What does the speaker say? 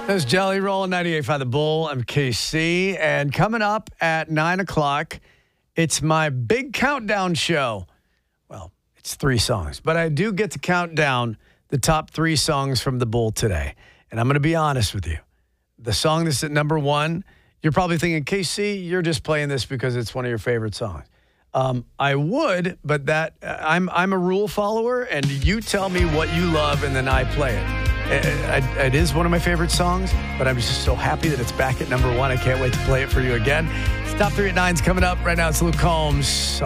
That's Jelly Roll 98.5 The Bull. I'm KC. And coming up at 9 o'clock, it's my big countdown show. Well, it's 3 songs, but I do get to count down the top 3 songs from The Bull today. And I'm going to be honest with you. The song that's at number 1, you're probably thinking, KC, you're just playing this because it's one of your favorite songs. I would, but I'm a rule follower, and you tell me what you love, and then I play it. It is one of my favorite songs, but I'm just so happy that it's back at number 1. I can't wait to play it for you again. Top 3 at 9's coming up. Right now, it's Luke Combs.